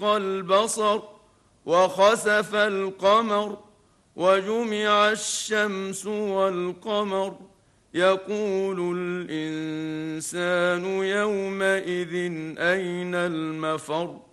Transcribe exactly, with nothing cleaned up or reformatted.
البصر وخسف القمر وجمع الشمس والقمر يقول الإنسان يومئذ أين المفر